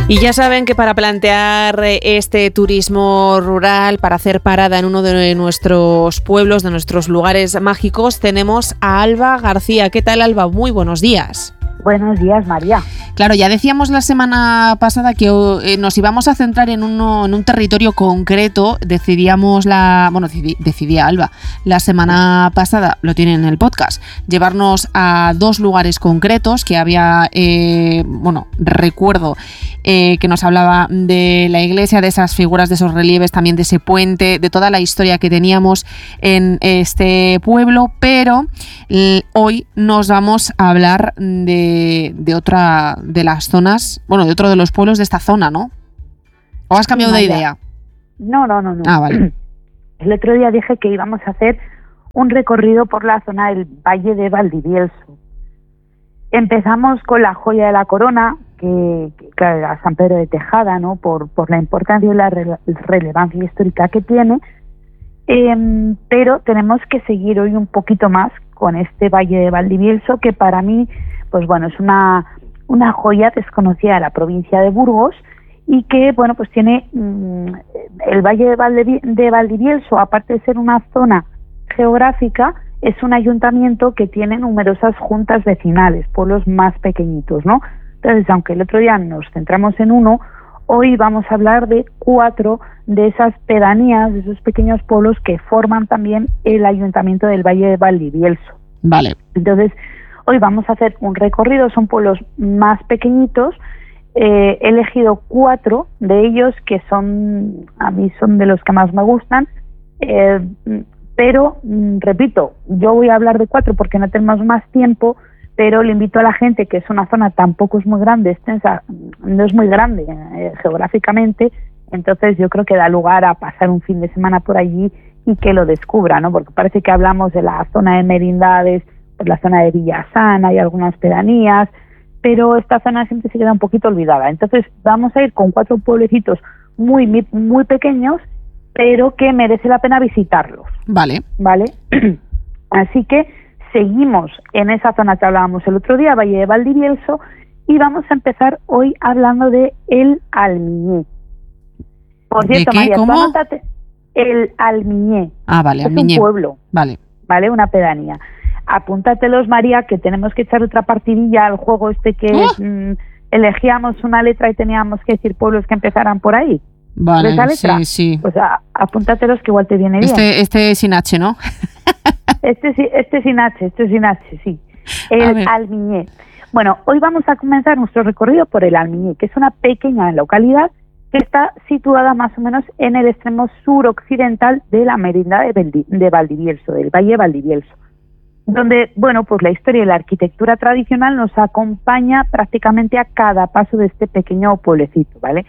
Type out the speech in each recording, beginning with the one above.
Y ya saben que para plantear este turismo rural, para hacer parada en uno de nuestros pueblos, de nuestros lugares mágicos, tenemos a Alba García. ¿Qué tal, Alba? Muy buenos días. Buenos días, María. Claro, ya decíamos la semana pasada que nos íbamos a centrar en un territorio concreto. Decidía Alba, la semana pasada, lo tienen en el podcast, llevarnos a dos lugares concretos que había, recuerdo que nos hablaba de la iglesia, de esas figuras, de esos relieves, también de ese puente, de toda la historia que teníamos en este pueblo, pero hoy nos vamos a hablar de otra de las zonas, de otro de los pueblos de esta zona, ¿no? ¿O has cambiado de idea? No. Ah, vale. El otro día dije que íbamos a hacer un recorrido por la zona del Valle de Valdivielso. Empezamos con la joya de la corona, que era San Pedro de Tejada, ¿no? Por la importancia y la relevancia histórica que tiene, pero tenemos que seguir hoy un poquito más con este Valle de Valdivielso, que para mí, pues bueno, es una joya desconocida de la provincia de Burgos y que, bueno, pues tiene el Valle de Valdivielso, aparte de ser una zona geográfica, es un ayuntamiento que tiene numerosas juntas vecinales, pueblos más pequeñitos, ¿no? Entonces, aunque el otro día nos centramos en uno, hoy vamos a hablar de 4 de esas pedanías, de esos pequeños pueblos que forman también el ayuntamiento del Valle de Valdivielso. Vale. Entonces, hoy vamos a hacer un recorrido, son pueblos más pequeñitos. He elegido 4 de ellos que a mí son de los que más me gustan, pero repito, yo voy a hablar de 4 porque no tenemos más tiempo, pero le invito a la gente, que es una zona tampoco es muy grande, extensa, no es muy grande geográficamente, entonces yo creo que da lugar a pasar un fin de semana por allí y que lo descubra, ¿no? Porque parece que hablamos de la zona de Merindades, por la zona de Villasana y algunas pedanías, pero esta zona siempre se queda un poquito olvidada. Entonces vamos a ir con 4 pueblecitos muy, muy pequeños, pero que merece la pena visitarlos. Vale. Así que seguimos en esa zona que hablábamos el otro día, Valle de Valdivielso, y vamos a empezar hoy hablando de El Almiñé. Por cierto, ¿de qué? María, ¿Cómo? tú anótate El Almiñé. Ah, vale, Almiñé. Es un pueblo. Vale, una pedanía. Apúntatelos, María, que tenemos que echar otra partidilla al juego que elegíamos una letra y teníamos que decir pueblos que empezaran por ahí. Vale, ¿Esa letra? sí. Pues apúntatelos que igual te viene bien. Este sin H, ¿no? Este sin H, sí. El Almiñé. Bueno, hoy vamos a comenzar nuestro recorrido por el Almiñé, que es una pequeña localidad que está situada más o menos en el extremo suroccidental de la merindad de Valdivielso, del Valle de Valdivielso, donde, bueno, pues la historia y la arquitectura tradicional nos acompaña prácticamente a cada paso de este pequeño pueblecito, ¿vale?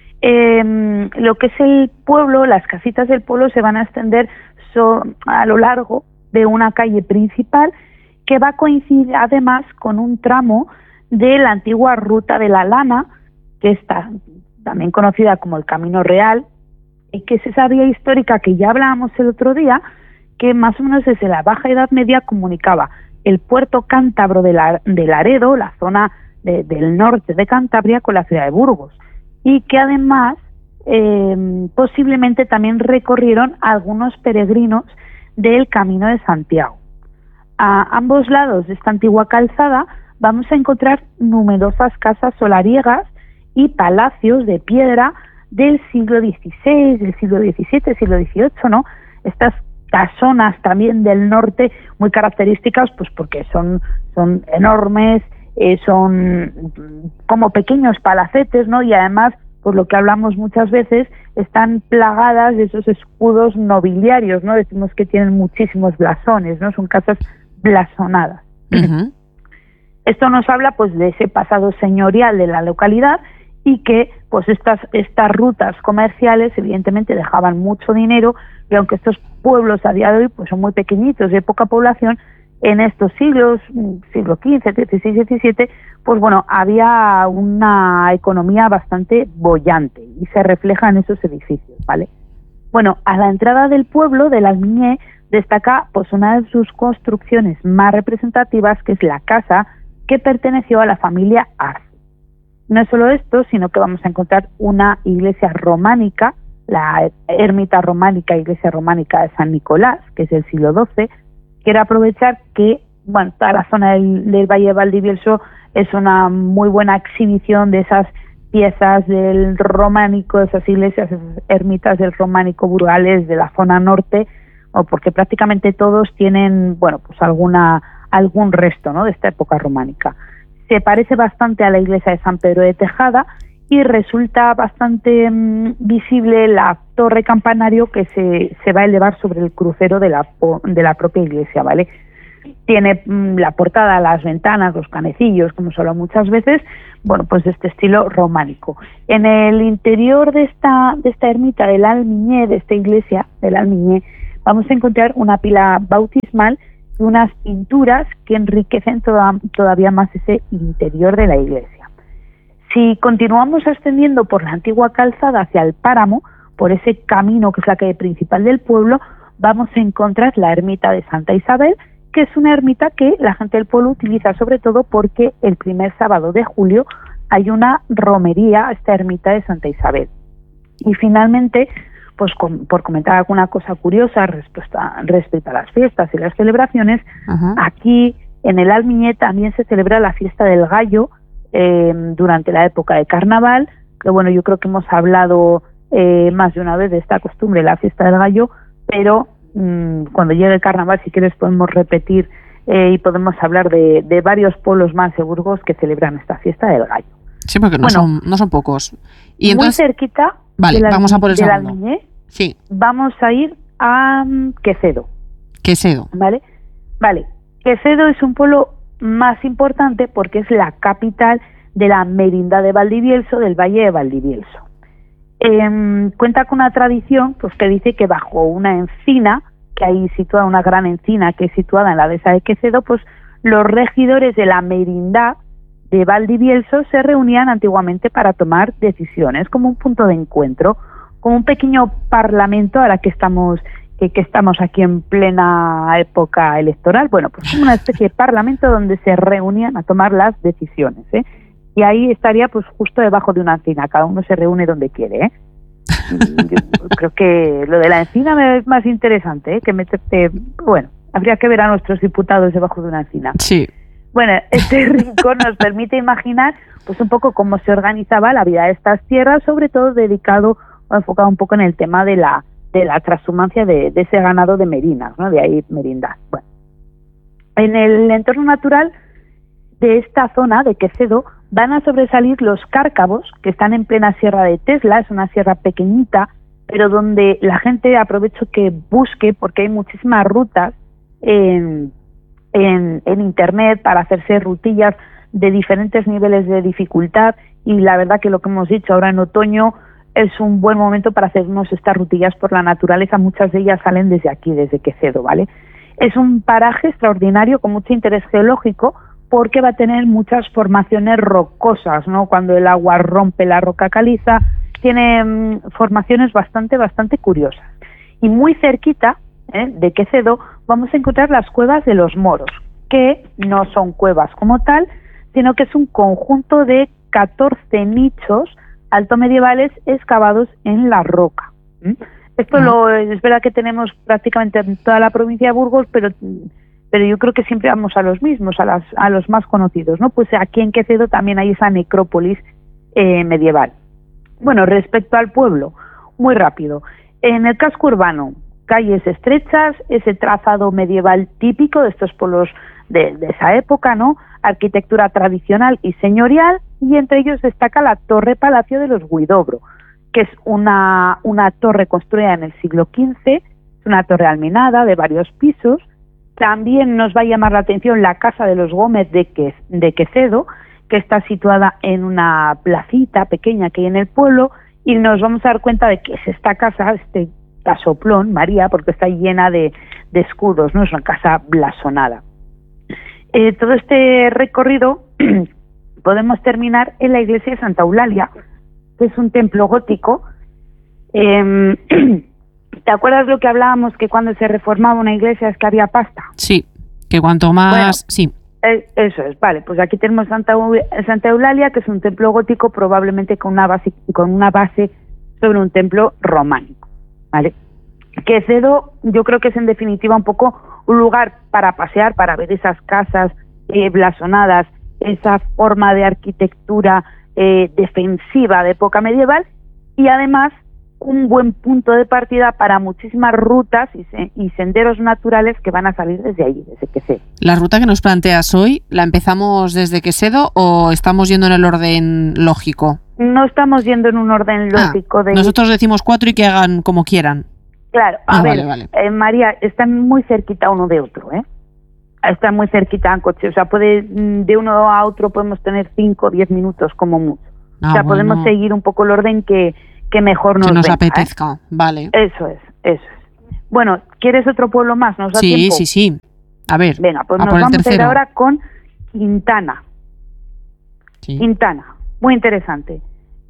Lo que es el pueblo, las casitas del pueblo se van a extender a lo largo de una calle principal que va a coincidir además con un tramo de la antigua Ruta de la Lana, que está también conocida como el Camino Real, y que es esa vía histórica que ya hablábamos el otro día, que más o menos desde la Baja Edad Media comunicaba el puerto cántabro de Laredo, la zona del norte de Cantabria, con la ciudad de Burgos, y que además posiblemente también recorrieron algunos peregrinos del Camino de Santiago. A ambos lados de esta antigua calzada vamos a encontrar numerosas casas solariegas y palacios de piedra del siglo XVI, del siglo XVII, siglo XVIII, ¿no? Estas casonas también del norte muy características, pues porque son enormes, son como pequeños palacetes, ¿no? Y además, por lo que hablamos muchas veces, están plagadas de esos escudos nobiliarios, ¿no? Decimos que tienen muchísimos blasones, ¿no? Son casas blasonadas. Uh-huh. Esto nos habla, pues, de ese pasado señorial de la localidad y que, pues, estas rutas comerciales evidentemente dejaban mucho dinero, y aunque estos pueblos a día de hoy pues son muy pequeñitos, de poca población, en estos siglo XV, XVI, XVII, pues bueno, había una economía bastante boyante y se refleja en esos edificios, ¿vale? Bueno, a la entrada del pueblo del Almiñé destaca pues una de sus construcciones más representativas, que es la casa que perteneció a la familia Arce. No es solo esto, sino que vamos a encontrar una iglesia románica, la ermita románica, iglesia románica de San Nicolás, que es del siglo XII. Quiero aprovechar que, bueno, toda la zona del Valle de Valdivielso es una muy buena exhibición de esas piezas del románico, esas iglesias, esas ermitas del románico burgales de la zona norte, o porque prácticamente todos tienen, bueno, pues algún resto, ¿no?, de esta época románica. Se parece bastante a la iglesia de San Pedro de Tejada y resulta bastante visible la torre campanario que se va a elevar sobre el crucero de la propia iglesia, ¿vale? Tiene la portada, las ventanas, los canecillos, como se habla muchas veces, bueno, pues de este estilo románico. En el interior de esta ermita del Almiñé, de esta iglesia del Almiñé, vamos a encontrar una pila bautismal y unas pinturas que enriquecen todavía más ese interior de la iglesia. Si continuamos ascendiendo por la antigua calzada hacia el páramo, por ese camino que es la calle principal del pueblo, vamos a encontrar la ermita de Santa Isabel, que es una ermita que la gente del pueblo utiliza sobre todo porque el primer sábado de julio hay una romería a esta ermita de Santa Isabel. Y finalmente, pues por comentar alguna cosa curiosa respecto a las fiestas y las celebraciones, aquí en el Almiñé también se celebra la fiesta del gallo durante la época de carnaval, que bueno, yo creo que hemos hablado más de una vez de esta costumbre, la fiesta del gallo, pero cuando llegue el carnaval, si quieres, podemos repetir y podemos hablar de varios pueblos más de Burgos que celebran esta fiesta del gallo. Sí, porque no son pocos. Y entonces, muy cerquita vamos a por el del segundo. Almiñé, sí. Vamos a ir a Quecedo. Quecedo. Vale. Quecedo es un pueblo más importante porque es la capital de la merindad de Valdivielso, del Valle de Valdivielso. Cuenta con una tradición pues que dice que bajo una encina, que hay situada una gran encina que es situada en la dehesa de Quecedo, pues los regidores de la merindad de Valdivielso se reunían antiguamente para tomar decisiones, como un punto de encuentro, como un pequeño parlamento ahora que estamos aquí en plena época electoral. Bueno, pues como una especie de parlamento donde se reunían a tomar las decisiones, ¿eh? Y ahí estaría pues justo debajo de una encina, cada uno se reúne donde quiere, ¿eh? Yo creo que lo de la encina es más interesante, ¿eh?, que meterte, bueno, habría que ver a nuestros diputados debajo de una encina. Sí. Bueno, este rincón nos permite imaginar pues un poco cómo se organizaba la vida de estas tierras, sobre todo dedicado o enfocado un poco en el tema de la trashumancia de ese ganado de merinas, ¿no? De ahí merindad. Bueno, en el entorno natural de esta zona de Quecedo van a sobresalir los Cárcavos, que están en plena sierra de Tesla, es una sierra pequeñita, pero donde la gente, aprovecho que busque, porque hay muchísimas rutas en internet para hacerse rutillas de diferentes niveles de dificultad, y la verdad que lo que hemos dicho ahora en otoño es un buen momento para hacernos estas rutillas por la naturaleza. Muchas de ellas salen desde aquí, desde Quecedo, ¿vale? Es un paraje extraordinario con mucho interés geológico porque va a tener muchas formaciones rocosas, ¿no? Cuando el agua rompe la roca caliza, tiene formaciones bastante curiosas. Y muy cerquita de Quecedo vamos a encontrar las cuevas de los moros, que no son cuevas como tal, sino que es un conjunto de 14 nichos altomedievales excavados en la roca. Esto es verdad que tenemos prácticamente en toda la provincia de Burgos, pero yo creo que siempre vamos a los mismos, a los más conocidos, ¿no? Pues aquí en Quecedo también hay esa necrópolis medieval. Bueno, respecto al pueblo, muy rápido. En el casco urbano, calles estrechas, ese trazado medieval típico de estos pueblos de esa época, ¿no? Arquitectura tradicional y señorial, y entre ellos destaca la Torre Palacio de los Huidobro, que es una torre construida en el siglo XV, es una torre almenada de varios pisos. También nos va a llamar la atención la Casa de los Gómez de Quecedo, que está situada en una placita pequeña que hay en el pueblo, y nos vamos a dar cuenta de que es esta casa, este casoplón, María, porque está llena de escudos, ¿no? Es una casa blasonada. Todo este recorrido podemos terminar en la iglesia de Santa Eulalia, que es un templo gótico. ¿Te acuerdas lo que hablábamos, que cuando se reformaba una iglesia es que había pasta? Sí, que cuanto más... Bueno, sí. Eso es, vale, pues aquí tenemos Santa Eulalia, que es un templo gótico probablemente con una base sobre un templo románico, ¿vale? Que Cedo yo creo que es en definitiva un poco un lugar para pasear, para ver esas casas blasonadas, esa forma de arquitectura defensiva de época medieval, y además un buen punto de partida para muchísimas rutas y senderos naturales que van a salir desde allí, desde Quesedo. ¿La ruta que nos planteas hoy, la empezamos desde Quesedo o estamos yendo en el orden lógico? No estamos yendo en un orden lógico. Nosotros decimos 4 y que hagan como quieran. Claro, a ver, vale. María, están muy cerquita uno de otro, ¿eh? Están muy cerquita en coche, o sea, de uno a otro podemos tener 5 o 10 minutos como mucho. O sea, podemos seguir un poco el orden que mejor nos venga, apetezca, vale. Eso es. Bueno, ¿quieres otro pueblo más? ¿Nos da tiempo? Sí. A ver, venga, pues nos vamos a ir ahora con Quintana. Sí. Quintana, muy interesante.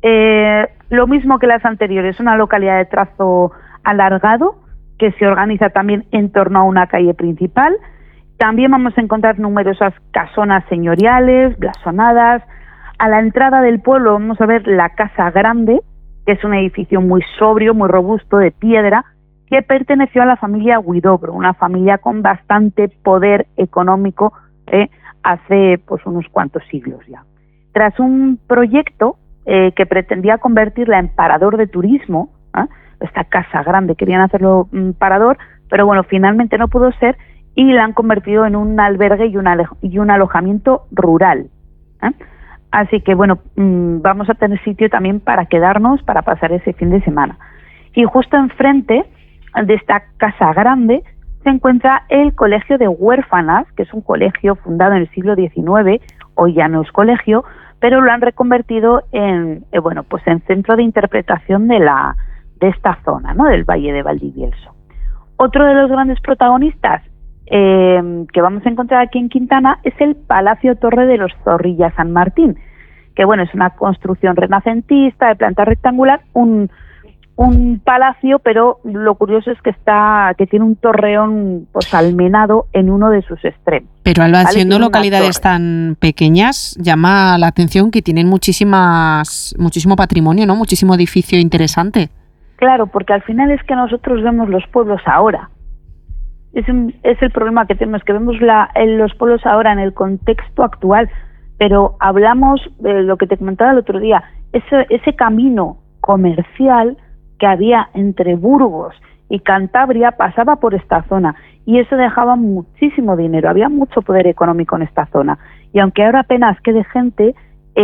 Lo mismo que las anteriores, una localidad de trazo alargado que se organiza también en torno a una calle principal. También vamos a encontrar numerosas casonas señoriales, blasonadas. A la entrada del pueblo vamos a ver la Casa Grande, que es un edificio muy sobrio, muy robusto, de piedra, que perteneció a la familia Huidobro, una familia con bastante poder económico hace pues unos cuantos siglos ya. Tras un proyecto que pretendía convertirla en parador de turismo, esta Casa Grande, querían hacerlo parador, pero bueno, finalmente no pudo ser y la han convertido en un albergue y un alojamiento rural. Así que bueno, vamos a tener sitio también para quedarnos, para pasar ese fin de semana. Y justo enfrente de esta Casa Grande se encuentra el Colegio de Huérfanas, que es un colegio fundado en el siglo XIX, hoy ya no es colegio, pero lo han reconvertido en centro de interpretación de esta zona, ¿no?, del Valle de Valdivielso. Otro de los grandes protagonistas que vamos a encontrar aquí en Quintana es el Palacio Torre de los Zorrilla San Martín, que bueno, es una construcción renacentista de planta rectangular, un palacio, pero lo curioso es que tiene un torreón pues almenado en uno de sus extremos. Pero Alba, siendo localidades tan pequeñas, llama la atención que tienen muchísimo patrimonio, ¿no? Muchísimo edificio interesante. Claro, porque al final es que nosotros vemos los pueblos ahora. Es el problema que tenemos, que vemos los pueblos ahora en el contexto actual, pero hablamos de lo que te comentaba el otro día, ese camino comercial que había entre Burgos y Cantabria pasaba por esta zona y eso dejaba muchísimo dinero, había mucho poder económico en esta zona. Y aunque ahora apenas quede gente,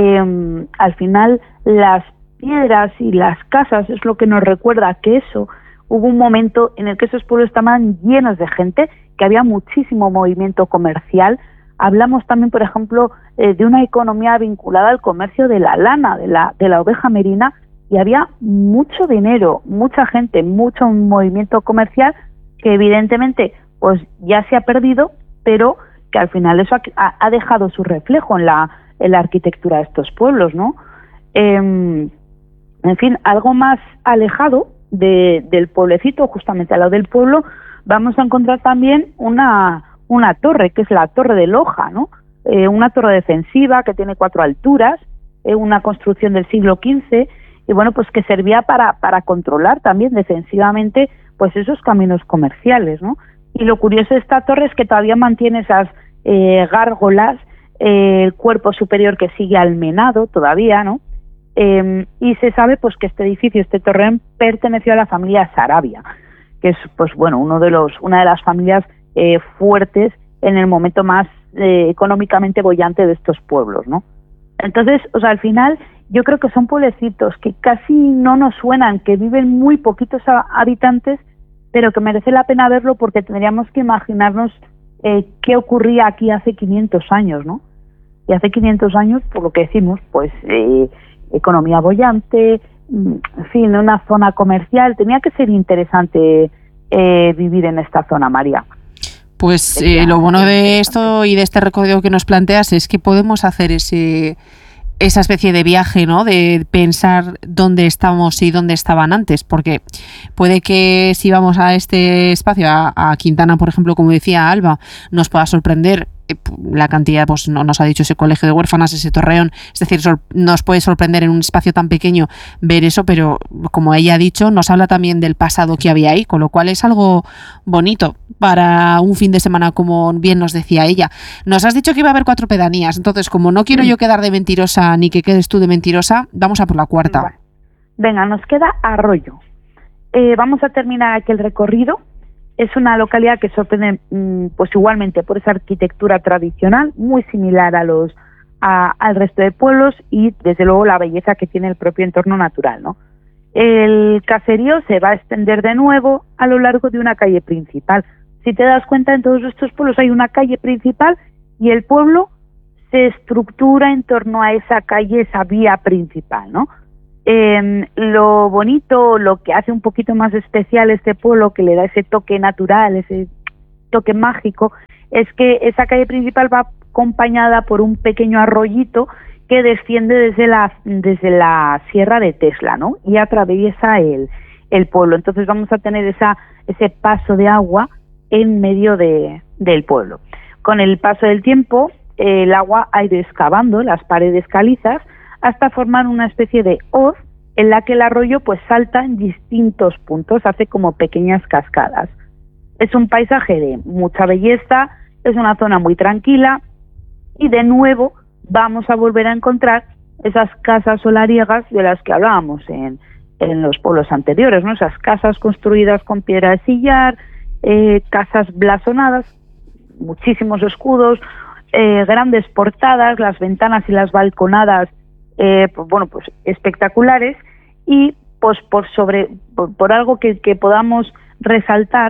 al final las piedras y las casas es lo que nos recuerda que hubo un momento en el que esos pueblos estaban llenos de gente, que había muchísimo movimiento comercial. Hablamos también, por ejemplo, de una economía vinculada al comercio de la lana, de la oveja merina, y había mucho dinero, mucha gente, mucho movimiento comercial que evidentemente pues ya se ha perdido, pero que al final eso ha dejado su reflejo en la arquitectura de estos pueblos, ¿no? En fin, algo más alejado del pueblecito, justamente al lado del pueblo, vamos a encontrar también una torre, que es la Torre de Loja, ¿no? Una torre defensiva que tiene 4 alturas, una construcción del siglo XV, y bueno, pues que servía para controlar también defensivamente pues esos caminos comerciales, ¿no? Y lo curioso de esta torre es que todavía mantiene esas gárgolas, el cuerpo superior que sigue almenado todavía, ¿no? Y se sabe pues que este edificio, este torreón, perteneció a la familia Saravia, que es pues bueno, una de las familias fuertes en el momento más económicamente boyante de estos pueblos, ¿no? Entonces, o sea, al final yo creo que son pueblecitos que casi no nos suenan, que viven muy poquitos habitantes, pero que merece la pena verlo porque tendríamos que imaginarnos qué ocurría aquí hace 500 años, ¿no? Y hace 500 años, por lo que decimos, pues economía boyante, en fin, una zona comercial. Tenía que ser interesante vivir en esta zona, María. Pues lo bueno de esto y de este recorrido que nos planteas es que podemos hacer esa especie de viaje, ¿no? De pensar dónde estamos y dónde estaban antes, porque puede que si vamos a este espacio, a Quintana, por ejemplo, como decía Alba, nos pueda sorprender la cantidad, pues no nos ha dicho ese colegio de huérfanas, ese Torreón, es decir, nos puede sorprender en un espacio tan pequeño ver eso, pero como ella ha dicho, nos habla también del pasado que había ahí, con lo cual es algo bonito para un fin de semana, como bien nos decía ella. Nos has dicho que iba a haber 4 pedanías, entonces como no quiero yo quedar de mentirosa ni que quedes tú de mentirosa, vamos a por la cuarta. Vale. Venga, nos queda Arroyo. Vamos a terminar aquí el recorrido. Es una localidad que sorprende pues igualmente por esa arquitectura tradicional, muy similar al resto de pueblos, y desde luego la belleza que tiene el propio entorno natural, ¿no? El caserío se va a extender de nuevo a lo largo de una calle principal. Si te das cuenta, en todos estos pueblos hay una calle principal y el pueblo se estructura en torno a esa calle, esa vía principal, ¿no? Lo bonito, lo que hace un poquito más especial este pueblo, que le da ese toque natural, ese toque mágico, es que esa calle principal va acompañada por un pequeño arroyito que desciende desde la Sierra de Tesla, ¿no? Y atraviesa el pueblo. Entonces vamos a tener ese paso de agua en medio del pueblo. Con el paso del tiempo, el agua ha ido excavando las paredes calizas hasta formar una especie de hoz en la que el arroyo pues salta en distintos puntos, hace como pequeñas cascadas. Es un paisaje de mucha belleza, es una zona muy tranquila y de nuevo vamos a volver a encontrar esas casas solariegas de las que hablábamos en los pueblos anteriores, ¿no? Esas casas construidas con piedra de sillar, casas blasonadas, muchísimos escudos, grandes portadas, las ventanas y las balconadas pues espectaculares, y pues por algo que podamos resaltar,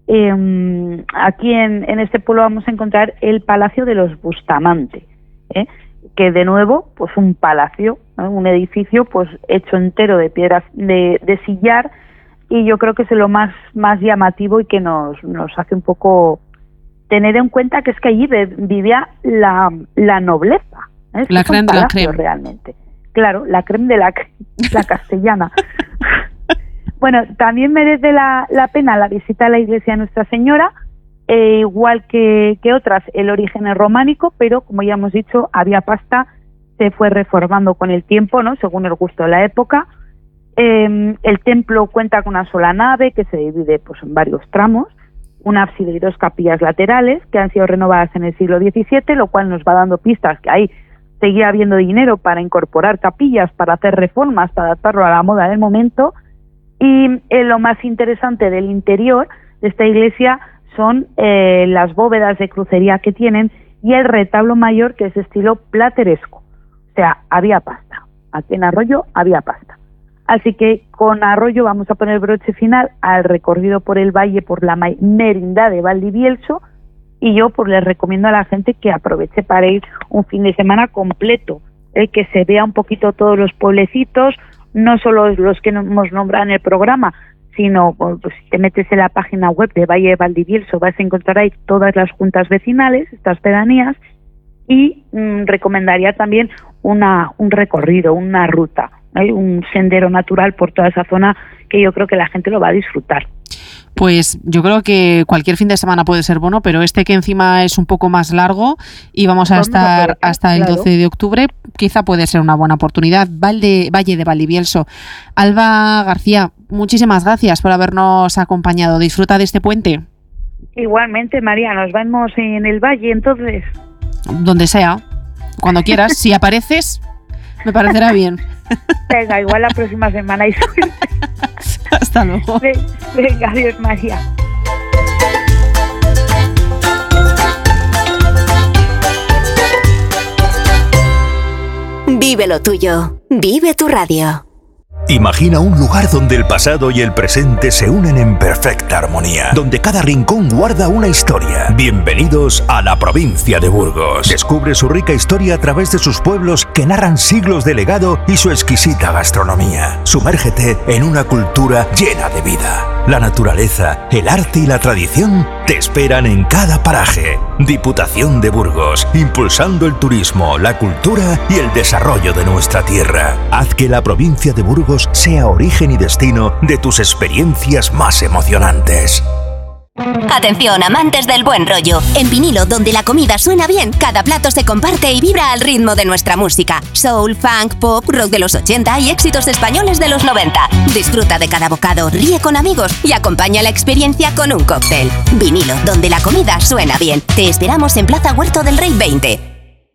aquí en este pueblo vamos a encontrar el Palacio de los Bustamante, que de nuevo pues un palacio, ¿no? Un edificio pues hecho entero de piedras de sillar, y yo creo que es lo más llamativo y que nos hace un poco tener en cuenta que es que allí vivía la nobleza. La creme de la creme. Realmente. Claro, la creme de la castellana. Bueno, también merece la pena la visita a la iglesia de Nuestra Señora, igual que otras, el origen es románico, pero como ya hemos dicho, Avia Pasta se fue reformando con el tiempo, ¿no? Según el gusto de la época. El templo cuenta con una sola nave que se divide pues en varios tramos, un ábside y 2 capillas laterales que han sido renovadas en el siglo XVII, lo cual nos va dando pistas que ahí seguía habiendo dinero para incorporar capillas, para hacer reformas, para adaptarlo a la moda del momento. Y lo más interesante del interior de esta iglesia son las bóvedas de crucería que tienen y el retablo mayor, que es de estilo plateresco. O sea, Avia Pasta. Aquí en Arroyo había pasta. Así que con Arroyo vamos a poner broche final al recorrido por el valle, por la merindad de Valdivielso, y yo pues les recomiendo a la gente que aproveche para ir un fin de semana completo, que se vea un poquito todos los pueblecitos, no solo los que hemos nombrado en el programa, sino pues, si te metes en la página web de Valle de Valdivielso vas a encontrar ahí todas las juntas vecinales, estas pedanías, y recomendaría también un recorrido, una ruta, un sendero natural por toda esa zona que yo creo que la gente lo va a disfrutar. Pues yo creo que cualquier fin de semana puede ser bueno, pero este que encima es un poco más largo y vamos a estar hasta el 12 de octubre, quizá puede ser una buena oportunidad. Valle de Valdivielso. Alba García, muchísimas gracias por habernos acompañado. Disfruta de este puente. Igualmente, María, nos vemos en el valle entonces. Donde sea, cuando quieras. Si apareces, me parecerá bien. Venga, igual la próxima semana y suerte. Hasta luego. Venga, adiós, María. Vive lo tuyo. Vive tu radio. Imagina un lugar donde el pasado y el presente se unen en perfecta armonía, donde cada rincón guarda una historia. Bienvenidos a la provincia de Burgos. Descubre su rica historia a través de sus pueblos que narran siglos de legado y su exquisita gastronomía. Sumérgete en una cultura llena de vida. La naturaleza, el arte y la tradición te esperan en cada paraje. Diputación de Burgos, impulsando el turismo, la cultura y el desarrollo de nuestra tierra. Haz que la provincia de Burgos sea origen y destino de tus experiencias más emocionantes. Atención, amantes del buen rollo. En Vinilo, donde la comida suena bien, cada plato se comparte y vibra al ritmo de nuestra música. Soul, funk, pop, rock de los 80 y éxitos españoles de los 90. Disfruta de cada bocado, ríe con amigos y acompaña la experiencia con un cóctel. Vinilo, donde la comida suena bien. Te esperamos en Plaza Huerto del Rey 20.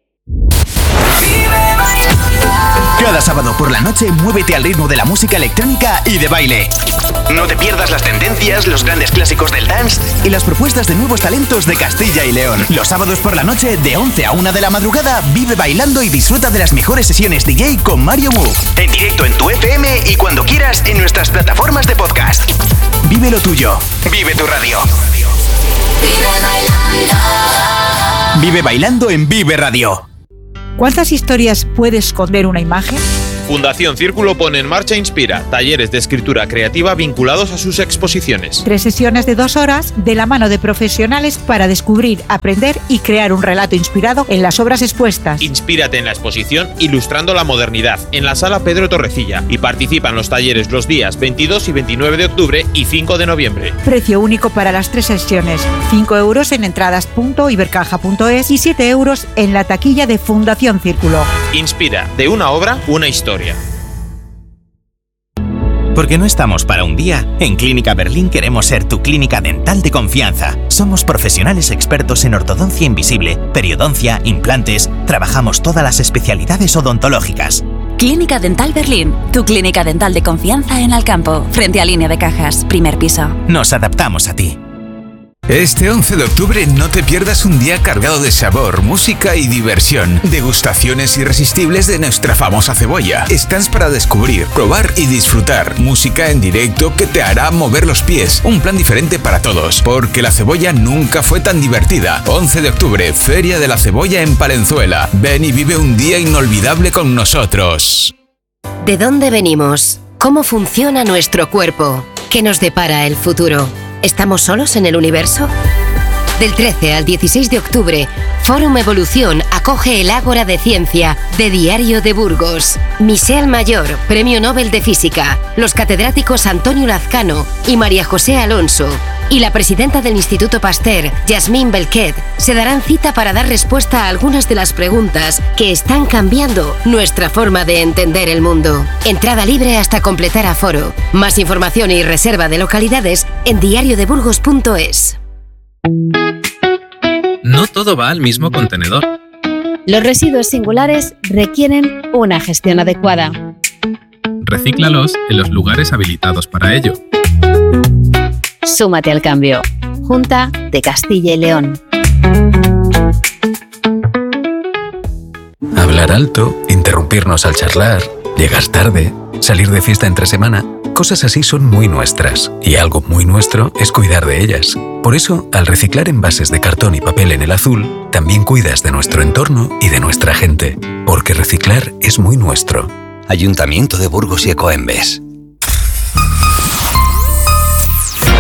Cada sábado por la noche, muévete al ritmo de la música electrónica y de baile. No te pierdas las tendencias, los grandes clásicos del dance y las propuestas de nuevos talentos de Castilla y León. Los sábados por la noche, de 11 a 1 de la madrugada, vive bailando y disfruta de las mejores sesiones DJ con Mario Move. En directo en tu FM y cuando quieras en nuestras plataformas de podcast. Vive lo tuyo. Vive tu radio. Vive bailando en Vive Radio. ¿Cuántas historias puede esconder una imagen? Fundación Círculo pone en marcha Inspira, talleres de escritura creativa vinculados a sus exposiciones. 3 sesiones de 2 horas de la mano de profesionales para descubrir, aprender y crear un relato inspirado en las obras expuestas. Inspírate en la exposición Ilustrando la Modernidad, en la Sala Pedro Torrecilla, y participa en los talleres los días 22 y 29 de octubre y 5 de noviembre. Precio único para las 3 sesiones, 5 euros en entradas.ibercaja.es y 7 euros en la taquilla de Fundación Círculo. Inspira, de una obra, una historia. Porque no estamos para un día, en Clínica Berlín queremos ser tu clínica dental de confianza. Somos profesionales expertos en ortodoncia invisible, periodoncia, implantes, trabajamos todas las especialidades odontológicas. Clínica Dental Berlín, tu clínica dental de confianza en Alcampo, frente a Línea de Cajas, primer piso. Nos adaptamos a ti. Este 11 de octubre no te pierdas un día cargado de sabor, música y diversión. Degustaciones irresistibles de nuestra famosa cebolla. Stands para descubrir, probar y disfrutar. Música en directo que te hará mover los pies. Un plan diferente para todos, porque la cebolla nunca fue tan divertida. 11 de octubre, Feria de la Cebolla en Palenzuela. Ven y vive un día inolvidable con nosotros. ¿De dónde venimos? ¿Cómo funciona nuestro cuerpo? ¿Qué nos depara el futuro? ¿Estamos solos en el universo? Del 13 al 16 de octubre, Fórum Evolución acoge el Ágora de Ciencia de Diario de Burgos. Michel Mayor, Premio Nobel de Física, los catedráticos Antonio Lazcano y María José Alonso, y la presidenta del Instituto Pasteur, Yasmín Belquet, se darán cita para dar respuesta a algunas de las preguntas que están cambiando nuestra forma de entender el mundo. Entrada libre hasta completar aforo. Más información y reserva de localidades en diariodeburgos.es. No todo va al mismo contenedor. Los residuos singulares requieren una gestión adecuada. Recíclalos en los lugares habilitados para ello. Súmate al cambio. Junta de Castilla y León. Hablar alto, interrumpirnos al charlar, llegar tarde, salir de fiesta entre semana, cosas así son muy nuestras, y algo muy nuestro es cuidar de ellas. Por eso, al reciclar envases de cartón y papel en el azul, también cuidas de nuestro entorno y de nuestra gente, porque reciclar es muy nuestro. Ayuntamiento de Burgos y Ecoembes.